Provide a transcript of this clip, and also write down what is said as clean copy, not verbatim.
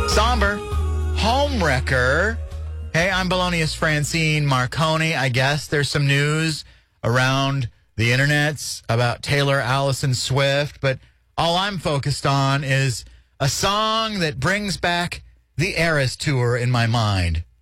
Somber, Homewrecker. Hey, I'm Balonius Francine Marconi. I guess there's some news around the internets about Taylor Allison Swift, but all I'm focused on is a song that brings back the Eras Tour in my mind.